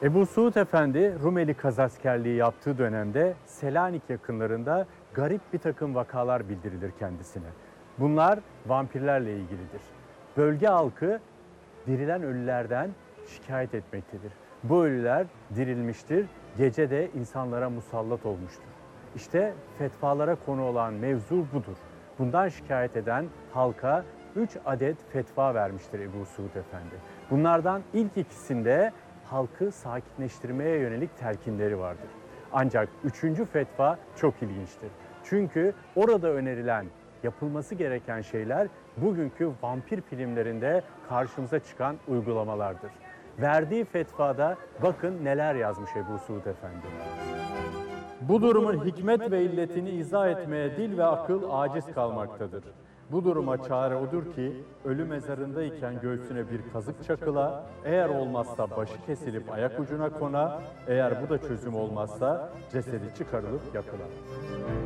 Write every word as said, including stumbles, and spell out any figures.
Ebu Suud Efendi Rumeli kazaskerliği yaptığı dönemde Selanik yakınlarında garip bir takım vakalar bildirilir kendisine. Bunlar vampirlerle ilgilidir. Bölge halkı dirilen ölülerden şikayet etmektedir. Bu ölüler dirilmiştir, gece de insanlara musallat olmuştur. İşte fetvalara konu olan mevzu budur. Bundan şikayet eden halka üç adet fetva vermiştir Ebu Suud Efendi. Bunlardan ilk ikisinde halkı sakinleştirmeye yönelik telkinleri vardır. Ancak üçüncü fetva çok ilginçtir. Çünkü orada önerilen, yapılması gereken şeyler bugünkü vampir filmlerinde karşımıza çıkan uygulamalardır. Verdiği fetvada bakın neler yazmış Ebu Suud Efendi. Bu durumun hikmet ve illetini izah etmeye dil ve akıl aciz kalmaktadır. Bu duruma çare odur ki ölü mezarındayken göğsüne bir kazık çakıla, eğer olmazsa başı kesilip ayak ucuna kona, eğer bu da çözüm olmazsa cesedi çıkarılıp yakıla.